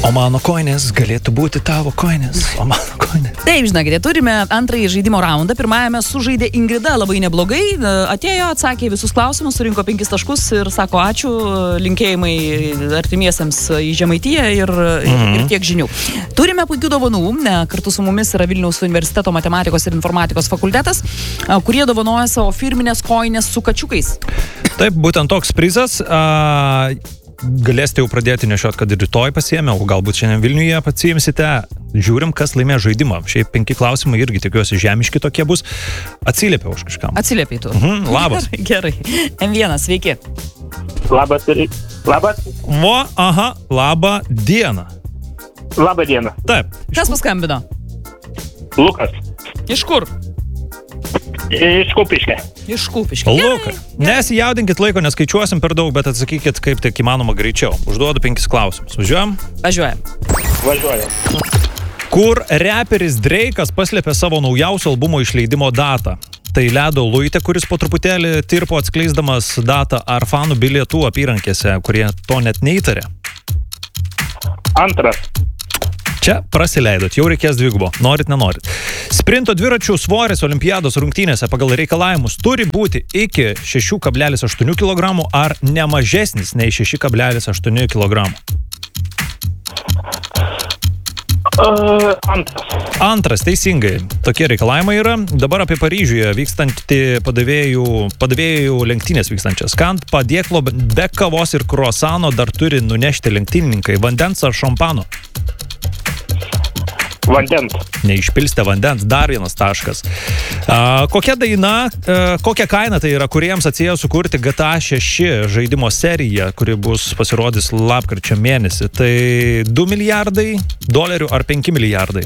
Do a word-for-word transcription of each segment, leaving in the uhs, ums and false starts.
O mano koinės galėtų būti tavo koinės. O mano koinės. Taip, žinokite, turime antrąjį žaidimo raundą. Pirmajame sužaidė Ingrida labai neblogai. Atėjo, atsakė visus klausimus, surinko penkis taškus ir sako ačiū, linkėjimai artimiesiems į Žemaitiją ir, mhm. ir tiek žinių. Turime puikių dovanų. Kartu su mumis yra Vilniaus universiteto matematikos ir informatikos fakultetas, kurie dovanoja savo firminės koinės su kačiukais. Taip, būtent toks prizas. A... Galėsite jau pradėti nešiot, kad ir rytoj pasiėmė, o galbūt šiandien Vilniuje pasiimsite. Žiūrim, kas laimė žaidimą. Šiaip penki klausimai irgi tikiuosi žemiški tokie bus. Atsiliepiau aš kažkam. Atsiliepiai tu. Mhm, labas. Gerai, gerai. em vienas, sveiki. Labas. Labas. Vo, aha, labą dieną. Labą dieną. Taip. Kas paskambino? Lukas. Iš kur? Iš Kupiškio. Iš Kupiškio. Luka, nesijaudinkit laiko, neskaičiuosim per daug, bet atsakykit kaip tik įmanoma greičiau. Užduodu penkis klausimus. Važiuojam? Važiuojam. Važiuojam. Kur reperis Drake'as paslėpė savo naujausio albumo išleidimo datą? Tai Ledo Luite, kuris po truputėlį tirpo atskleisdamas datą, ar fanų bilietų apyrankėse, kurie to net neįtarė? Antras. Čia prasileidot, jau reikės dvigubo, norit, nenorit. Sprinto dviračių svoris olimpiados rungtynėse pagal reikalavimus turi būti iki šeši kablelis aštuoni kilogramo ar ne mažesnis nei šeši kablelis aštuoni kilogramo. Uh, antras. Antras, teisingai. Tokie reikalavimai yra. Dabar apie Paryžiuje vykstantį padavėjų, padavėjų lenktynės vykstančias. Kant padėklo be kavos ir kruasano dar turi nunešti lenktynininkai. Vandens ar šampano? Vandens. Neišpilstė vandens, dar vienas taškas. A, kokia daina, a, kokia kaina tai yra, kuriems atsiėjo sukurti G T A šeši žaidimo seriją, kuri bus pasirodys lapkričio mėnesį? Tai du milijardai dolerių ar penki milijardai?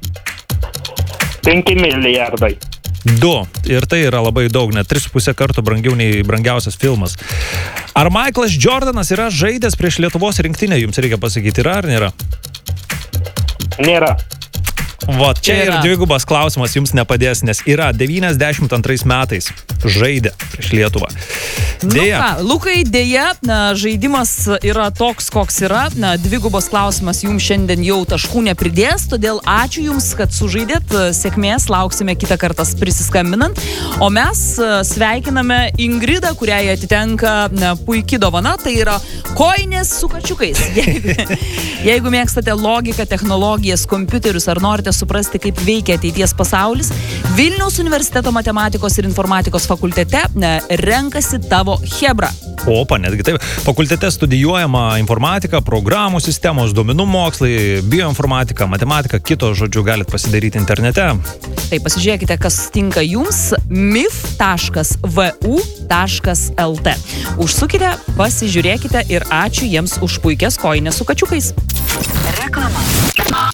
penki milijardai. Du. Ir tai yra labai daug, net tris su pusė kartų brangiau nei brangiausias filmas. Ar Michaelas Jordanas yra žaidęs prieš Lietuvos rinktinę, jums reikia pasakyti, yra ar nėra? Nėra. Vat, čia yra. ir dvigubas klausimas jums nepadės, nes yra devyniasdešimt antrais metais žaidė prieš Lietuvą. Dėja. Nu ką, Lukai, dėja, na, žaidimas yra toks, koks yra. Na, dvigubos klausimas jums šiandien jau taškų nepridės, todėl ačiū jums, kad sužaidėt. Sėkmės, lauksime kitą kartą prisiskambinant. O mes sveikiname Ingridą, kuriai atitenka na, puiki dovana, tai yra koinės su kačiukais. Jeigu, jeigu mėgstate logiką, technologijas, kompiuterius ar norite suprasti, kaip veikia ateities pasaulis, Vilniaus universiteto matematikos ir informatikos fakultete ne, renkasi tavo chebra. Opa, netgi taip. Fakultete studijuojama informatika, programų sistemos, duomenų mokslai, bioinformatika, matematika, kito žodžiu galit pasidaryti internete. Tai pasižiūrėkite, kas tinka jums mif taškas vu taškas lt. Užsukite, pasižiūrėkite ir ačiū jiems už puikias koinės su kačiukais. Reklama.